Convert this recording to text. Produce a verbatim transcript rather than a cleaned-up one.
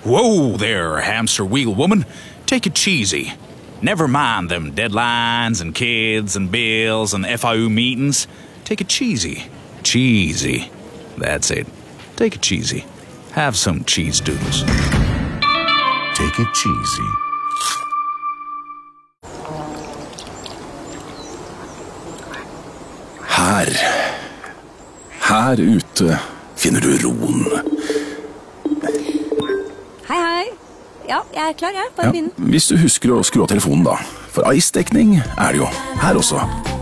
Whoa there, hamster wheel woman. Take it cheesy. Never mind them deadlines and kids and bills and F I U meetings. Take it cheesy. Cheesy. That's it. Take it cheesy. Have some cheese doodles. Take it cheesy. Her. Her ute finner du roen. Hei, hei. Ja, jeg er klar, jeg. Bare Ja, begynn. hvis du husker å skru av telefonen da. For ice-dekning er det jo her også.